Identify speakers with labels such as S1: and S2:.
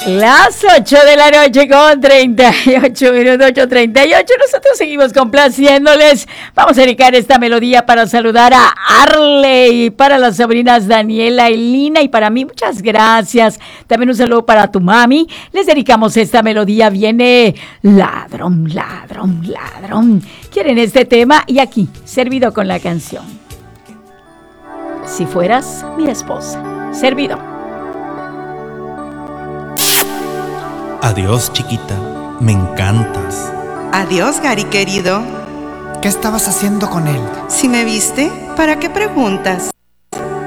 S1: Las 8 de la noche con 38 minutos, 8:38. Nosotros seguimos complaciéndoles. Vamos a dedicar esta melodía para saludar a Arley, para las sobrinas Daniela y Lina, y para mí, muchas gracias. También un saludo para tu mami. Les dedicamos esta melodía. Viene ladrón, ladrón, ladrón. ¿Quieren este tema? Y aquí, servido con la canción. Si fueras mi esposa. Servido.
S2: Adiós, chiquita, me encantas.
S3: Adiós, Gary querido.
S4: ¿Qué estabas haciendo con él?
S3: Si me viste, ¿para qué preguntas?